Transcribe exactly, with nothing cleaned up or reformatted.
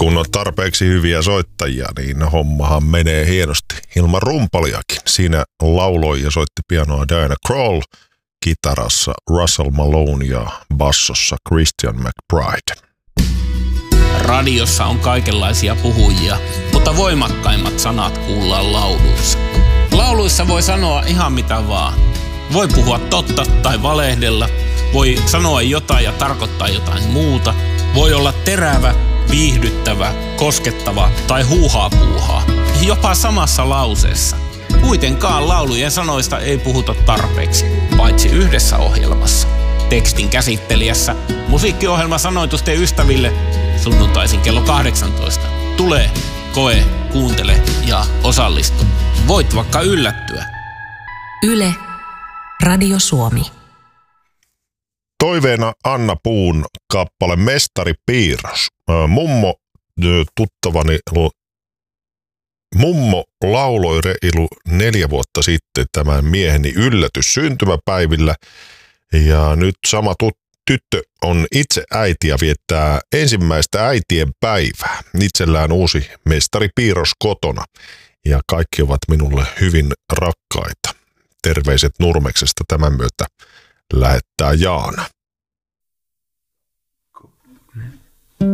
kun on tarpeeksi hyviä soittajia, niin hommahan menee hienosti ilman rumpaliakin. Siinä lauloi ja soitti pianoa Diana Krall, kitarassa Russell Malone ja bassossa Christian McBride. Radiossa on kaikenlaisia puhujia, mutta voimakkaimmat sanat kuullaan lauluissa. Lauluissa voi sanoa ihan mitä vaan. Voi puhua totta tai valehdella, voi sanoa jotain ja tarkoittaa jotain muuta. Voi olla terävä, viihdyttävä, koskettava tai huuhaa puuhaa. Jopa samassa lauseessa. Kuitenkaan laulujen sanoista ei puhuta tarpeeksi, paitsi yhdessä ohjelmassa. Tekstin käsittelijässä musiikkiohjelma Sanoitusten ystäville sunnuntaisin kello kahdeksantoista. Tule, koe, kuuntele ja osallistu. Voit vaikka yllättyä. Yle, Radio Suomi. Toiveena Anna Puun kappale Mestaripiirros. Mummo tuttavani Mummo lauloi reilu neljä vuotta sitten tämän mieheni yllätys syntymäpäivillä. Ja nyt sama tut- tyttö on itse äiti ja viettää ensimmäistä äitien päivää. Itsellään uusi mestaripiirros kotona ja kaikki ovat minulle hyvin rakkaita. Terveiset Nurmeksesta tämän myötä lähettää Jaana.